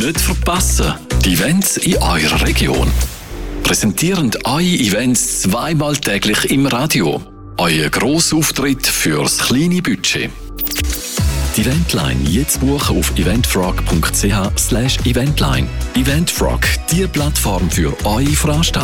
Nicht verpassen, die Events in eurer Region. Präsentieren eure Events zweimal täglich im Radio. Euer Grossauftritt fürs kleine Budget. Die Eventline jetzt buchen auf eventfrog.ch/eventline. Eventfrog, die Plattform für eure Veranstaltungen.